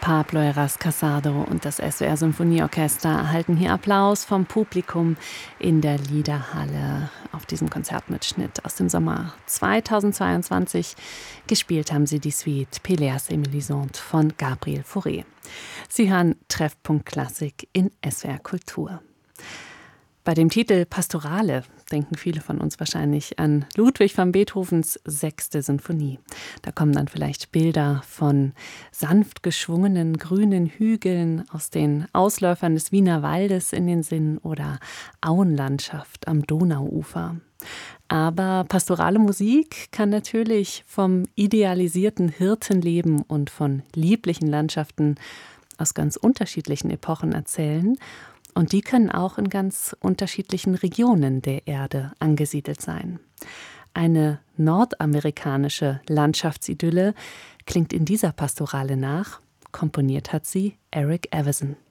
Pablo Heras Casado und das SWR Symphonieorchester erhalten hier Applaus vom Publikum in der Liederhalle auf diesem Konzertmitschnitt aus dem Sommer 2022. Gespielt haben sie die Suite Pelléas et Mélisande von Gabriel Fauré. Sie hören Treffpunkt Klassik in SWR Kultur. Bei dem Titel Pastorale denken viele von uns wahrscheinlich an Ludwig van Beethovens 6. Sinfonie. Da kommen dann vielleicht Bilder von sanft geschwungenen grünen Hügeln aus den Ausläufern des Wiener Waldes in den Sinn oder Auenlandschaft am Donauufer. Aber pastorale Musik kann natürlich vom idealisierten Hirtenleben und von lieblichen Landschaften aus ganz unterschiedlichen Epochen erzählen. Und die können auch in ganz unterschiedlichen Regionen der Erde angesiedelt sein. Eine nordamerikanische Landschaftsidylle klingt in dieser Pastorale nach. Komponiert hat sie Eric Everson.